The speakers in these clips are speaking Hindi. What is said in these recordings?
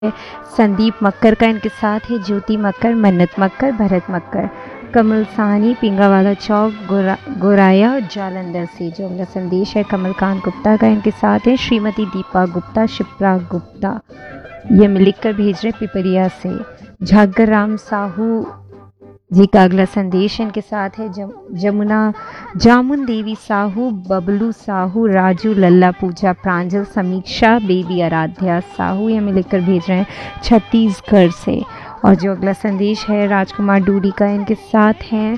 संदीप मक्कर का इनके साथ है ज्योति मक्कर, मन्नत मक्कर, भरत मक्कर, कमल साहनी, पिंगावाला चौक, गोराया, जालंधर से। जो अगला संदेश है कमलकांत गुप्ता का, इनके साथ है श्रीमती दीपा गुप्ता, शिप्रा गुप्ता, ये हमें लिख कर भेज रहे पिपरिया से। झागर राम साहू जी का अगला संदेश इनके साथ है जामुन देवी साहू, बबलू साहू, राजू, लल्ला, पूजा, प्रांजल, समीक्षा, बेबी, आराध्या साहू, ये हमें लिखकर भेज रहे हैं छत्तीसगढ़ से। और जो अगला संदेश है राजकुमार डूडी का, इनके साथ हैं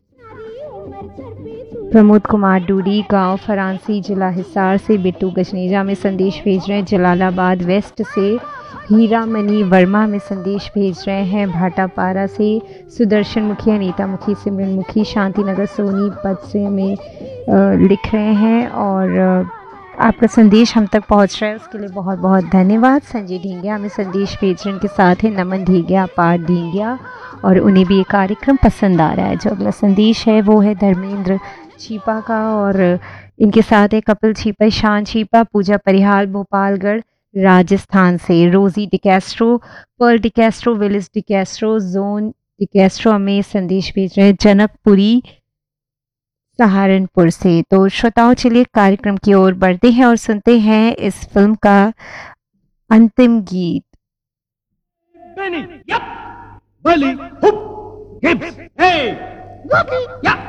प्रमोद कुमार डूडी, गांव फरांसी, जिला हिसार से। बिट्टू गजनेजा में संदेश भेज रहे हैं जलालाबाद वेस्ट से। हीरा मनी वर्मा में संदेश भेज रहे हैं भाटापारा से। सुदर्शन मुखी, अनीता मुखी, सिमरन मुखी, शांति नगर सोनीपत से हमें लिख रहे हैं। और आपका संदेश हम तक पहुंच रहा है उसके लिए बहुत बहुत धन्यवाद। संजय ढींगिया हमें संदेश भेज रहे हैं, इनके साथ है नमन ढींगिया, पार ढींगिया, और उन्हें भी ये कार्यक्रम पसंद आ रहा है। जो अगला संदेश है वो है धर्मेंद्र छीपा का, और इनके साथ है कपिल छीपा, ईशान छीपा, पूजा परिहाल, भोपालगढ़ राजस्थान से। रोजी डिकैस्ट्रो, पर्ल डिकैस्ट्रो, विलिस डिकैस्ट्रो, जोन डिकैस्ट्रो हमें संदेश भेज रहे हैं जनकपुरी सहारनपुर से। तो श्रोताओं चलिए कार्यक्रम की ओर बढ़ते हैं और सुनते हैं इस फिल्म का अंतिम गीत। Benny, yep. Bully, hoop, hips, hey, Rocky, yeah.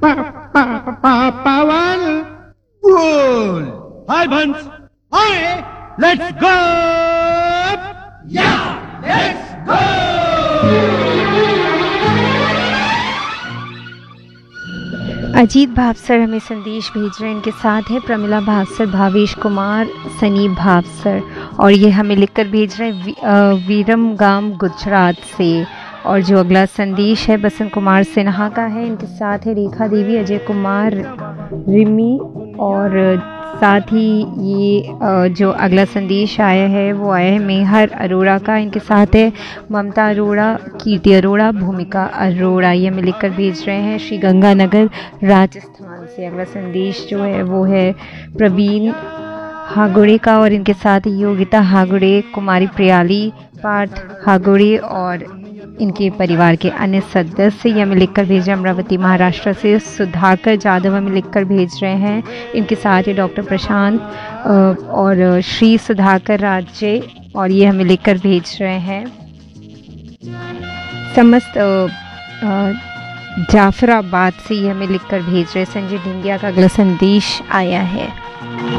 Pawan, cool. Hi, Buns. Hi, let's go. Yeah, let's go. Ajit Bhavsar हमें संदेश भेज रहे हैं, इनके साथ है प्रमिला भावसर, भावेश कुमार, सनी भावसर, और ये हमें लिखकर भेज रहे हैं वीरमगाम गुजरात से। और जो अगला संदेश है बसंत कुमार सिन्हा का है, इनके साथ है रेखा देवी, अजय कुमार, रिमी, और साथ ही ये जो अगला संदेश आया है वो आया है मेहर अरोड़ा का, इनके साथ है ममता अरोड़ा, कीर्ति अरोड़ा, भूमिका अरोड़ा, ये हमें लिखकर भेज रहे हैं श्री गंगानगर राजस्थान से। अगला संदेश जो है वो है प्रवीण हागुड़े का, और इनके साथ योगिता हागुड़े, कुमारी प्रियाली, पार्थ हागुड़े और इनके परिवार के अन्य सदस्य, ये हमें लिखकर भेज रहे हैं अमरावती महाराष्ट्र से। सुधाकर जाधव हमें लिखकर भेज रहे हैं, इनके साथ ही डॉक्टर प्रशांत और श्री सुधाकर राज्य, और ये हमें लिखकर भेज रहे हैं समस्त जाफराबाद से, ये हमें लिखकर भेज रहे हैं। संजय ढिंगिया का अगला संदेश आया है।